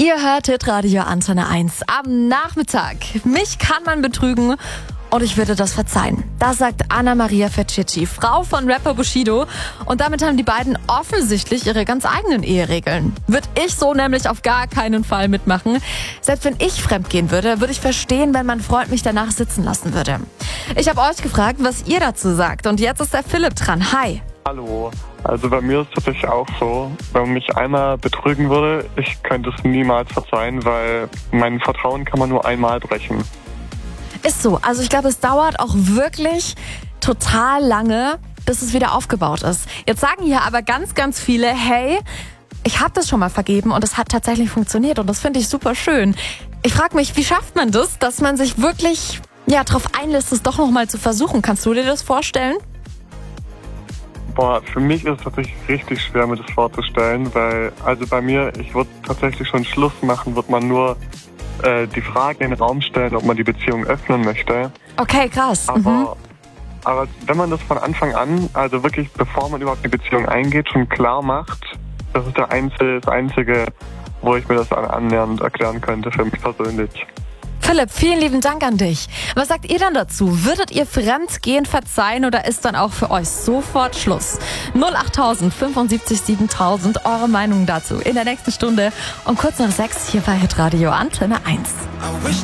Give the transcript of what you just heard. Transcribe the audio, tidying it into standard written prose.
Ihr hört Hitradio Antenne 1 am Nachmittag. Mich kann man betrügen und ich würde das verzeihen. Das sagt Anna Maria Ferchichi, Frau von Rapper Bushido. Und damit haben die beiden offensichtlich ihre ganz eigenen Eheregeln. Würde ich so nämlich auf gar keinen Fall mitmachen. Selbst wenn ich fremdgehen würde, würde ich verstehen, wenn mein Freund mich danach sitzen lassen würde. Ich habe euch gefragt, was ihr dazu sagt. Und jetzt ist der Philipp dran. Hi. Hallo, also bei mir ist es tatsächlich auch so, wenn man mich einmal betrügen würde, ich könnte es niemals verzeihen, weil mein Vertrauen kann man nur einmal brechen. Ist so. Also ich glaube, es dauert auch wirklich total lange, bis es wieder aufgebaut ist. Jetzt sagen hier aber ganz, ganz viele, hey, ich habe das schon mal vergeben und es hat tatsächlich funktioniert und das finde ich super schön. Ich frage mich, wie schafft man das, dass man sich wirklich darauf einlässt, es doch nochmal zu versuchen? Kannst du dir das vorstellen? Boah, für mich ist es tatsächlich richtig schwer, mir das vorzustellen, weil, also bei mir, ich würde tatsächlich schon Schluss machen, wird man nur die Frage in den Raum stellen, ob man die Beziehung öffnen möchte. Okay, krass. Aber wenn man das von Anfang an, also wirklich bevor man überhaupt die Beziehung eingeht, schon klar macht, das ist das Einzige, wo ich mir das annähernd erklären könnte für mich persönlich. Philipp, vielen lieben Dank an dich. Was sagt ihr dann dazu? Würdet ihr Fremdgehen verzeihen oder ist dann auch für euch sofort Schluss? 08000 75 7000, eure Meinung dazu in der nächsten Stunde. Und kurz nach 6 hier bei Hitradio Antenne 1.